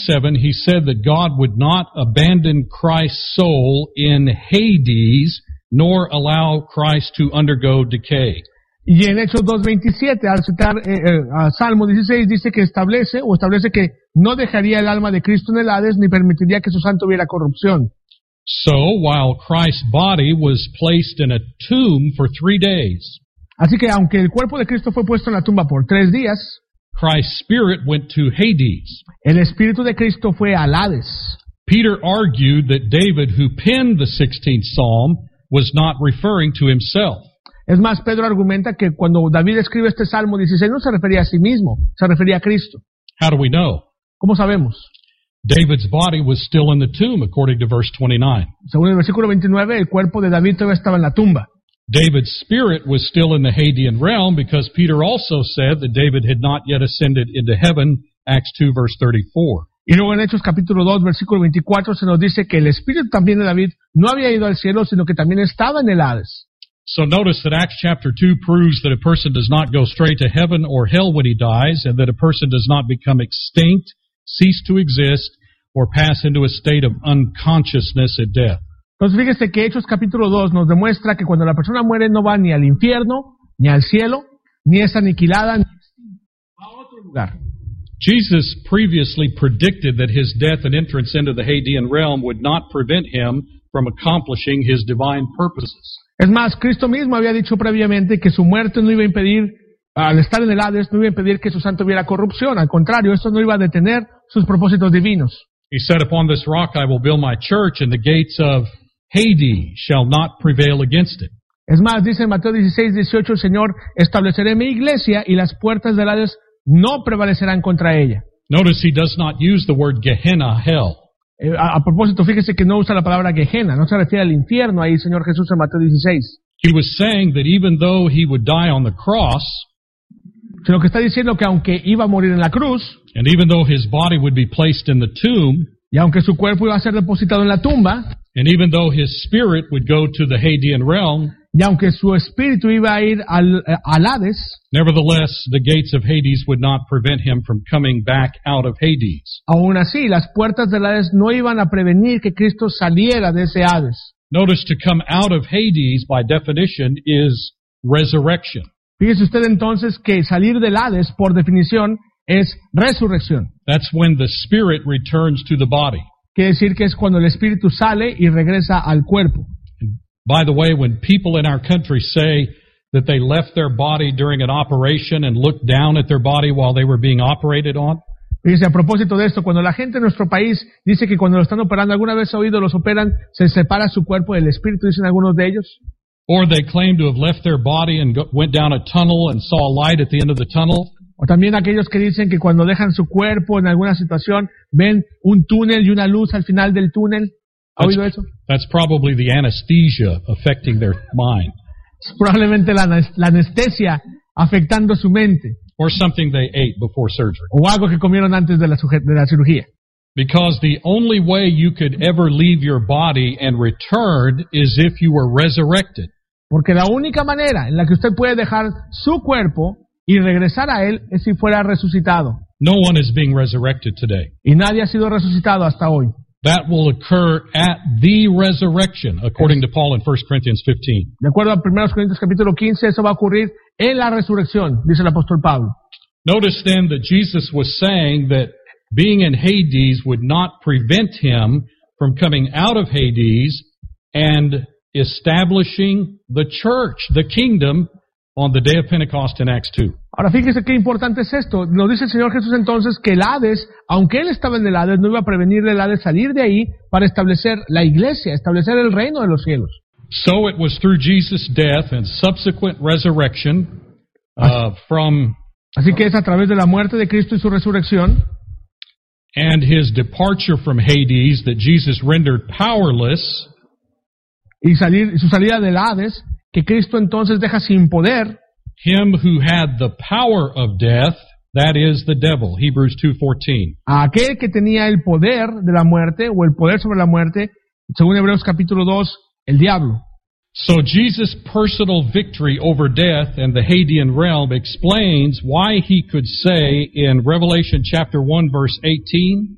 27, he said that God would not abandon Christ's soul in Hades, nor allow Christ to undergo decay. Y en Hechos 2:27, al citar a Salmo 16, dice que establece que no dejaría el alma de Cristo en el Hades, ni permitiría que su santo viera corrupción. So, while Christ's body was placed in a tomb for 3 days, Así que aunque el cuerpo de Cristo fue puesto en la tumba por 3 días, Christ's spirit went to Hades. el espíritu de Cristo fue al Hades. Peter argued that David, who penned the 16th Psalm, was not referring to himself. Es más, Pedro argumenta que cuando David escribe este Salmo 16 no se refería a sí mismo, se refería a Cristo. How do we know? ¿Cómo sabemos? David's body was still in the tomb, according to verse 29. Según el versículo 29, el cuerpo de David todavía estaba en la tumba. David's spirit was still in the Hadean realm because Peter also said that David had not yet ascended into heaven, Acts 2, verse 34. Y luego en Hechos capítulo 2, versículo 24, se nos dice que el espíritu también de David no había ido al cielo, sino que también estaba en el Hades. So notice that Acts chapter 2 proves that a person does not go straight to heaven or hell when he dies, and that a person does not become extinct, cease to exist, or pass into a state of unconsciousness at death. Entonces fíjese que Hechos capítulo 2 nos demuestra que cuando la persona muere no va ni al infierno, ni al cielo, ni es aniquilada, ni va a otro lugar. Jesus previously predicted that his death and entrance into the Hadean realm would not prevent him from accomplishing his divine purposes. Es más, Cristo mismo había dicho previamente que su muerte no iba a impedir, al estar en el Hades, no iba a impedir que su santo viera corrupción. Al contrario, esto no iba a detener sus propósitos divinos. He said, "Upon this rock I will build my church, and the gates of Hades shall not prevail against it." Es más, dice en Mateo 16:18, el Señor, estableceré mi iglesia y las puertas del Hades no prevalecerán contra ella. Notice he does not use the word Gehenna, hell. A propósito, fíjese que no usa la palabra Gehenna, no se refiere al infierno ahí, Señor Jesús, en Mateo 16. He was saying that even though he would die on the cross, Sino que está diciendo que aunque iba a morir en la cruz, and even though his body would be placed in the tomb, y aunque su cuerpo iba a ser depositado en la tumba, and even though his spirit would go to the Hadean realm, y aunque su espíritu iba a ir al Hades, nevertheless, the gates of Hades would not prevent him from coming back out of Hades. aún así, las puertas del Hades no iban a prevenir que Cristo saliera de ese Hades. Notice to come out of Hades, by definition, is resurrection. Fíjese usted entonces que salir del Hades, por definición, es resurrección. That's when the spirit returns to the body. Quiere decir que es cuando el espíritu sale y regresa al cuerpo. By the way, when people in our country say that they left their body during an operation and looked down at their body while they were being operated on, Fíjese, a propósito de esto, cuando la gente en nuestro país dice que cuando lo están operando, alguna vez ha oído, los operan, se separa su cuerpo del espíritu, dicen algunos de ellos. or they claim to have left their body and went down a tunnel and saw a light at the end of the tunnel, O también aquellos que dicen que cuando dejan su cuerpo en alguna situación, ven un túnel y una luz al final del túnel. ¿Ha oído eso? that's probably the anesthesia affecting their mind, Es probablemente la anestesia afectando su mente, or something they ate before surgery. o algo que comieron antes de la cirugía. Because the only way you could ever leave your body and return is if you were resurrected. Porque la única manera en la que usted puede dejar su cuerpo y regresar a él es si fuera resucitado. No one is being resurrected today. Y nadie ha sido resucitado hasta hoy. That will occur at the resurrection, according to Paul in 1 Corinthians 15. De acuerdo a 1 Corintios capítulo 15, eso va a ocurrir en la resurrección, dice el apóstol Pablo. Notice then that Jesus was saying that being in Hades would not prevent him from coming out of Hades and establishing the church, the kingdom, on the day of Pentecost in Acts 2. Ahora fíjese qué importante es esto. Nos dice el Señor Jesús entonces que el Hades, aunque Él estaba en el Hades, no iba a prevenir del Hades salir de ahí para establecer la iglesia, establecer el reino de los cielos. So it was through Jesus' death and subsequent resurrection Así que es a través de la muerte de Cristo y su resurrección and his departure from Hades that Jesus rendered powerless y su salida del Hades, que Cristo entonces deja sin poder him who had the power of death, that is the devil, Hebrews 2:14. a aquel que tenía el poder de la muerte o el poder sobre la muerte, según Hebreos capítulo 2, el diablo. So Jesus' personal victory over death and the Hadean realm explains why he could say in Revelation chapter 1 verse 18,